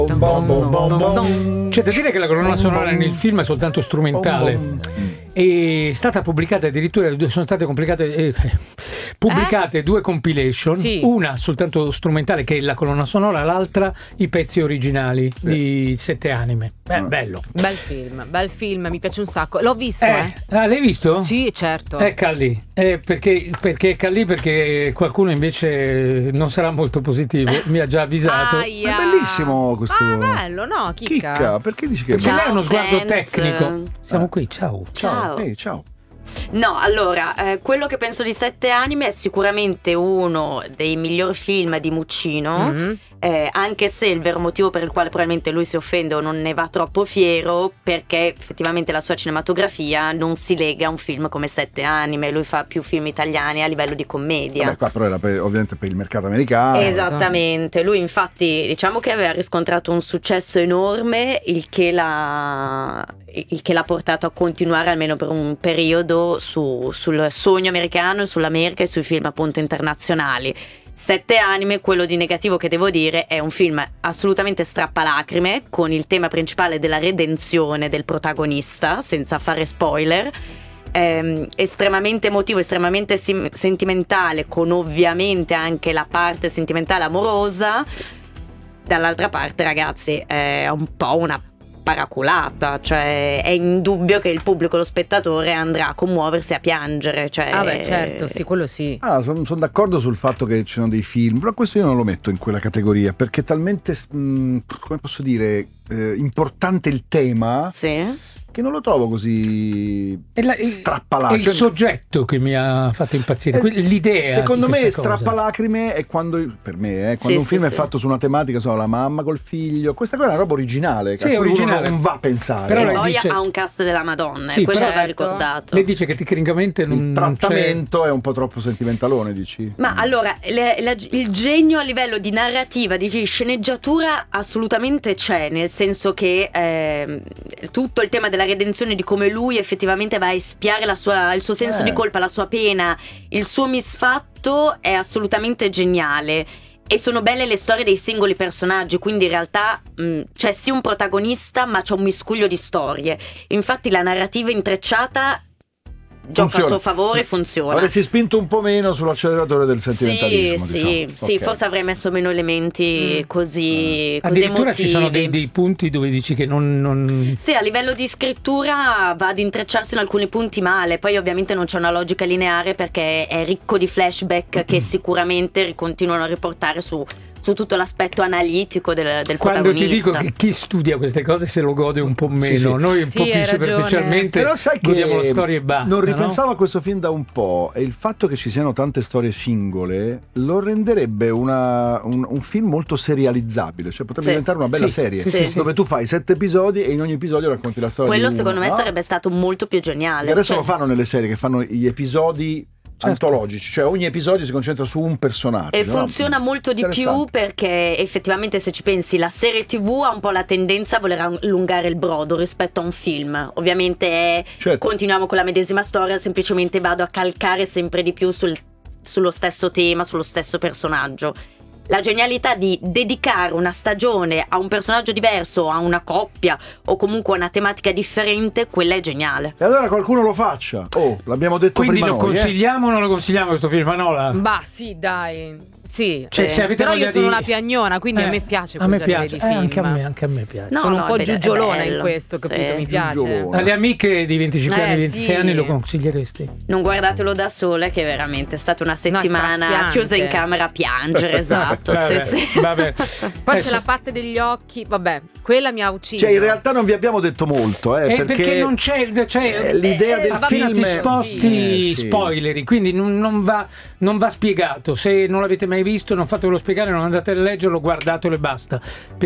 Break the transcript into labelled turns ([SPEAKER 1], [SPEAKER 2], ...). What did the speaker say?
[SPEAKER 1] C'è da dire che la colonna sonora nel film è soltanto strumentale. È stata pubblicata addirittura, sono state pubblicate due compilation, una soltanto strumentale che è la colonna sonora, l'altra i pezzi originali di Sette Anime. Bello.
[SPEAKER 2] Bel film, mi piace un sacco. L'ho visto,
[SPEAKER 1] l'hai visto?
[SPEAKER 2] Sì, certo.
[SPEAKER 1] Calli. Perché Calli, perché qualcuno invece non sarà molto positivo, mi ha già avvisato.
[SPEAKER 3] È bellissimo questo.
[SPEAKER 2] Bello, no?
[SPEAKER 3] Chicca, perché dici che è bello?
[SPEAKER 1] Lei ha uno sguardo tecnico. Siamo qui, ciao.
[SPEAKER 3] Ehi, ciao.
[SPEAKER 4] No, allora, quello che penso di Sette Anime è sicuramente uno dei miglior film di Muccino, anche se il vero motivo per il quale probabilmente lui si offende o non ne va troppo fiero, perché effettivamente la sua cinematografia non si lega a un film come Sette Anime. Lui fa più film italiani a livello di commedia.
[SPEAKER 3] Vabbè, qua però era ovviamente per il mercato americano.
[SPEAKER 4] Esattamente, lui infatti diciamo che aveva riscontrato un successo enorme, il che l'ha portato a continuare almeno per un periodo sul sogno americano, sull'America e sui film appunto internazionali. Sette Anime, quello di negativo che devo dire, è un film assolutamente strappalacrime, con il tema principale della redenzione del protagonista, senza fare spoiler, estremamente emotivo, estremamente sentimentale, con ovviamente anche la parte sentimentale amorosa. Dall'altra parte, ragazzi, è un po' una paraculata, cioè è indubbio che il pubblico, lo spettatore, andrà a commuoversi, a piangere, cioè
[SPEAKER 2] certo, sì, quello sì.
[SPEAKER 3] Sono d'accordo sul fatto che ci sono dei film, però questo io non lo metto in quella categoria, perché è talmente come posso dire, importante il tema, che non lo trovo così strappalacrime.
[SPEAKER 1] È il soggetto che mi ha fatto impazzire, l'idea.
[SPEAKER 3] Secondo me
[SPEAKER 1] cosa.
[SPEAKER 3] strappalacrime è quando, per me, quando un film è fatto su una tematica, la mamma col figlio. Questa qua è una roba originale, che originale. Non va a pensare.
[SPEAKER 4] Però poi ha un cast della Madonna, questo va ricordato.
[SPEAKER 1] Lei dice che tecnicamente
[SPEAKER 3] il trattamento è un po' troppo sentimentalone, dici?
[SPEAKER 4] Ma allora, il genio a livello di narrativa, di sceneggiatura assolutamente c'è, nel senso che tutto il tema della redenzione, di come lui effettivamente va a espiare il suo senso di colpa, la sua pena, il suo misfatto, è assolutamente geniale. E sono belle le storie dei singoli personaggi, quindi in realtà c'è sì un protagonista, ma c'è un miscuglio di storie. Infatti la narrativa intrecciata gioca a suo favore, funziona.
[SPEAKER 3] Avresti spinto un po' meno sull'acceleratore del sentimentalismo.
[SPEAKER 4] Sì, forse avrei messo meno elementi così
[SPEAKER 1] addirittura
[SPEAKER 4] emotivi.
[SPEAKER 1] Ci sono dei punti dove dici che non...
[SPEAKER 4] Sì, a livello di scrittura va ad intrecciarsi in alcuni punti male, poi ovviamente non c'è una logica lineare, perché è ricco di flashback che sicuramente continuano a riportare su tutto l'aspetto analitico del protagonista.
[SPEAKER 1] Quando ti dico che chi studia queste cose se lo gode un po' meno, noi un po' più superficialmente godiamo la storia e basta.
[SPEAKER 3] Non ripensavo a questo film da un po', e il fatto che ci siano tante storie singole lo renderebbe un film molto serializzabile, cioè potrebbe diventare una bella serie dove tu fai 7 episodi e in ogni episodio racconti la storia
[SPEAKER 4] quello
[SPEAKER 3] di uno.
[SPEAKER 4] Secondo me sarebbe stato molto più geniale.
[SPEAKER 3] E adesso lo fanno nelle serie, che fanno gli episodi antologici, cioè ogni episodio si concentra su un personaggio
[SPEAKER 4] e funziona molto di più, perché effettivamente, se ci pensi, la serie TV ha un po' la tendenza a voler allungare il brodo rispetto a un film. Ovviamente continuiamo con la medesima storia, semplicemente vado a calcare sempre di più sullo stesso tema, sullo stesso personaggio. La genialità di dedicare una stagione a un personaggio diverso, a una coppia o comunque a una tematica differente, quella è geniale.
[SPEAKER 3] E allora qualcuno lo faccia. L'abbiamo detto
[SPEAKER 1] quindi
[SPEAKER 3] prima.
[SPEAKER 1] Quindi lo consigliamo o non lo consigliamo questo film, Manola?
[SPEAKER 2] Bah sì, dai. Sì,
[SPEAKER 1] cioè, se avete
[SPEAKER 2] però io sono una
[SPEAKER 1] di...
[SPEAKER 2] piagnona, quindi a me piace
[SPEAKER 1] quel
[SPEAKER 2] genere di film.
[SPEAKER 1] Anche a me piace.
[SPEAKER 2] Sono un po' giugiolona in questo, capito? Mi piace.
[SPEAKER 1] Alle amiche di 25 anni, 26 anni lo consiglieresti?
[SPEAKER 4] Non guardatelo da sole, che veramente è stata una settimana chiusa in camera a piangere. Esatto.
[SPEAKER 1] Vabbè.
[SPEAKER 2] Poi c'è la parte degli occhi, vabbè, quella mi ha ucciso.
[SPEAKER 3] Cioè, in realtà non vi abbiamo detto molto,
[SPEAKER 1] perché non c'è
[SPEAKER 3] l'idea del film
[SPEAKER 1] ti sposti spoileri, quindi non va spiegato. Se non l'avete mai visto, non fatevelo spiegare, non andate a leggerlo, guardatelo e basta.